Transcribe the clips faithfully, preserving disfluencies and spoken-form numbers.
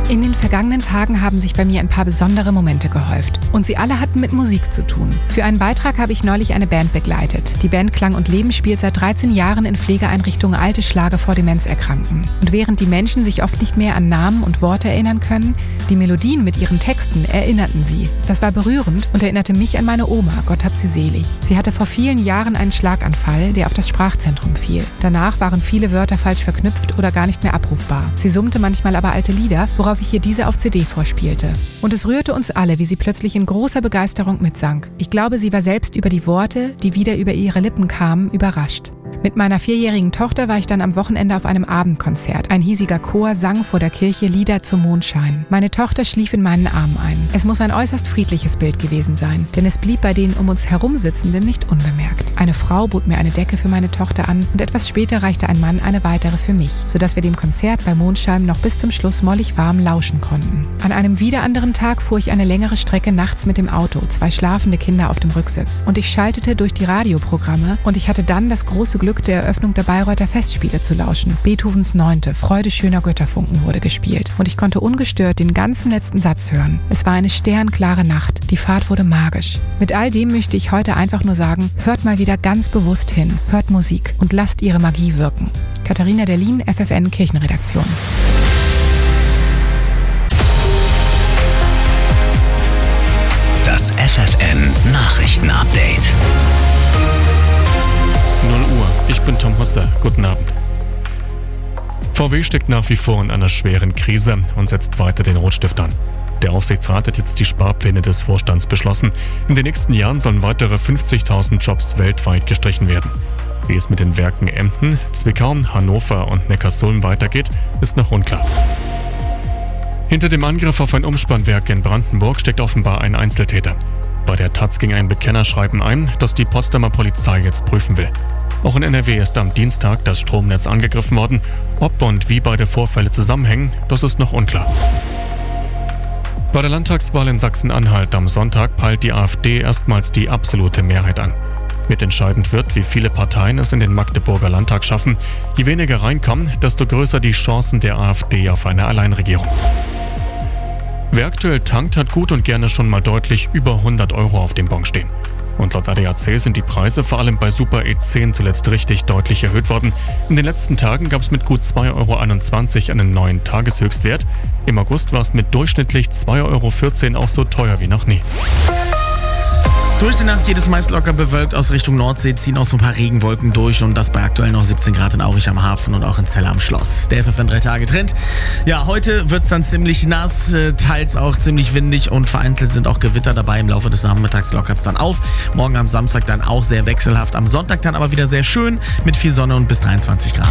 In den vergangenen Tagen haben sich bei mir ein paar besondere Momente gehäuft. Und sie alle hatten mit Musik zu tun. Für einen Beitrag habe ich neulich eine Band begleitet. Die Band Klang und Leben spielt seit dreizehn Jahren in Pflegeeinrichtungen alte Schlager vor Demenzerkrankten. Und während die Menschen sich oft nicht mehr an Namen und Worte erinnern können, die Melodien mit ihren Texten erinnerten sie. Das war berührend und erinnerte mich an meine Oma, Gott hab sie selig. Sie hatte vor vielen Jahren einen Schlaganfall, der auf das Sprachzentrum fiel. Danach waren viele Wörter falsch verknüpft oder gar nicht mehr abrufbar. Sie summte manchmal aber alte Lieder, worauf ich ihr diese auf C D vorspielte. Und es rührte uns alle, wie sie plötzlich in großer Begeisterung mitsang. Ich glaube, sie war selbst über die Worte, die wieder über ihre Lippen kamen, überrascht. Mit meiner vierjährigen Tochter war ich dann am Wochenende auf einem Abendkonzert. Ein hiesiger Chor sang vor der Kirche Lieder zum Mondschein. Meine Tochter schlief in meinen Armen ein. Es muss ein äußerst friedliches Bild gewesen sein, denn es blieb bei den um uns herum Sitzenden nicht unbemerkt. Eine Frau bot mir eine Decke für meine Tochter an und etwas später reichte ein Mann eine weitere für mich, sodass wir dem Konzert bei Mondschein noch bis zum Schluss mollig warm lauschen konnten. An einem wieder anderen Tag fuhr ich eine längere Strecke nachts mit dem Auto, zwei schlafende Kinder auf dem Rücksitz. Und ich schaltete durch die Radioprogramme und ich hatte dann das große Glück, der Eröffnung der Bayreuther Festspiele zu lauschen. Beethovens Neunte, Freude schöner Götterfunken wurde gespielt. Und ich konnte ungestört den ganzen letzten Satz hören. Es war eine sternklare Nacht. Die Fahrt wurde magisch. Mit all dem möchte ich heute einfach nur sagen, hört mal wieder ganz bewusst hin. Hört Musik und lasst ihre Magie wirken. Katharina Derlin, F F N Kirchenredaktion. Das F F N Nachrichtenupdate. null Uhr, ich bin Tom Husser. Guten Abend. V W steckt nach wie vor in einer schweren Krise und setzt weiter den Rotstift an. Der Aufsichtsrat hat jetzt die Sparpläne des Vorstands beschlossen. In den nächsten Jahren sollen weitere fünfzigtausend Jobs weltweit gestrichen werden. Wie es mit den Werken Emden, Zwickau, Hannover und Neckarsulm weitergeht, ist noch unklar. Hinter dem Angriff auf ein Umspannwerk in Brandenburg steckt offenbar ein Einzeltäter. Bei der Taz ging ein Bekennerschreiben ein, das die Potsdamer Polizei jetzt prüfen will. Auch in N R W ist am Dienstag das Stromnetz angegriffen worden. Ob und wie beide Vorfälle zusammenhängen, das ist noch unklar. Bei der Landtagswahl in Sachsen-Anhalt am Sonntag peilt die AfD erstmals die absolute Mehrheit an. Mitentscheidend wird, wie viele Parteien es in den Magdeburger Landtag schaffen. Je weniger reinkommen, desto größer die Chancen der AfD auf eine Alleinregierung. Wer aktuell tankt, hat gut und gerne schon mal deutlich über hundert Euro auf dem Bon stehen. Und laut A D A C sind die Preise vor allem bei Super E zehn zuletzt richtig deutlich erhöht worden. In den letzten Tagen gab es mit gut zwei Euro einundzwanzig einen neuen Tageshöchstwert. Im August war es mit durchschnittlich zwei Euro vierzehn auch so teuer wie noch nie. Durch die Nacht geht es meist locker bewölkt. Aus Richtung Nordsee ziehen auch so ein paar Regenwolken durch und das bei aktuell noch siebzehn Grad in Aurich am Hafen und auch in Celle am Schloss. Der F F N drei Tage Trend. Ja, heute wird es dann ziemlich nass, teils auch ziemlich windig und vereinzelt sind auch Gewitter dabei. Im Laufe des Nachmittags lockert es dann auf. Morgen am Samstag dann auch sehr wechselhaft. Am Sonntag dann aber wieder sehr schön mit viel Sonne und bis dreiundzwanzig Grad.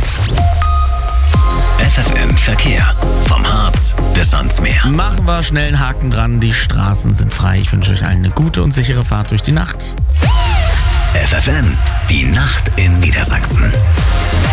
F F N Verkehr. Vom Harz bis ans Meer. Machen wir schnell einen Haken dran. Die Straßen sind frei. Ich wünsche euch allen eine gute und sichere Fahrt durch die Nacht. F F N, die Nacht in Niedersachsen.